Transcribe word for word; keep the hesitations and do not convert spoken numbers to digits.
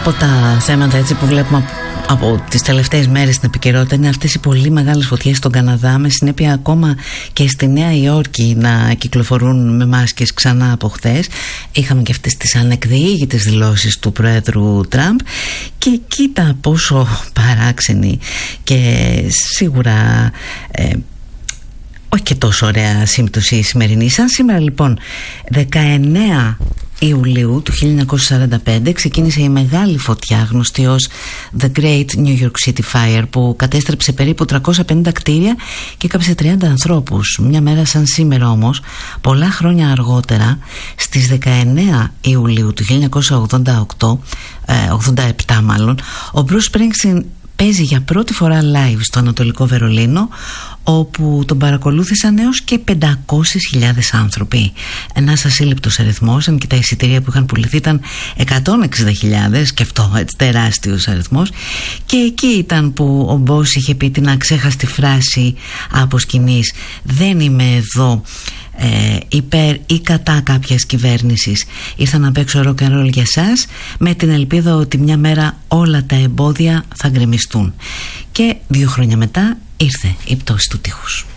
από τα θέματα έτσι που βλέπουμε από τις τελευταίες μέρες στην επικαιρότητα είναι αυτές οι πολύ μεγάλες φωτιές στον Καναδά, με συνέπεια ακόμα και στη Νέα Υόρκη να κυκλοφορούν με μάσκες ξανά από χθες. Είχαμε και αυτές τις ανεκδιήγητες δηλώσεις του Προέδρου Τραμπ και κοίτα πόσο παράξενη και σίγουρα ε, όχι και τόσο ωραία σύμπτωση η σημερινή. Σαν σήμερα λοιπόν δεκαεννέα Ιουλίου του χίλια εννιακόσια σαράντα πέντε ξεκίνησε η μεγάλη φωτιά γνωστή ως The Great New York City Fire, που κατέστρεψε περίπου τριακόσια πενήντα κτίρια και έκαψε τριάντα ανθρώπους. Μια μέρα σαν σήμερα όμως, πολλά χρόνια αργότερα, στις δεκαεννέα Ιουλίου του χίλια εννιακόσια ογδόντα οκτώ, ε, ογδόντα επτά μάλλον, ο Bruce Springsteen παίζει για πρώτη φορά live στο Ανατολικό Βερολίνο, όπου τον παρακολούθησαν έως και πεντακόσιες χιλιάδες άνθρωποι. Ένας ασύλληπτος αριθμός, αν και τα εισιτήρια που είχαν πουληθεί ήταν εκατόν εξήντα χιλιάδες, και αυτό έτσι τεράστιος αριθμός. Και εκεί ήταν που ο Μπός είχε πει την αξέχαστη φράση από σκηνής: «Δεν είμαι εδώ ε, υπέρ ή κατά κάποιας κυβέρνησης. Ήρθα να παίξω rock and roll για σας, με την ελπίδα ότι μια μέρα όλα τα εμπόδια θα γκρεμιστούν». Και δύο χρόνια μετά ήρθε η πτώση του τείχους.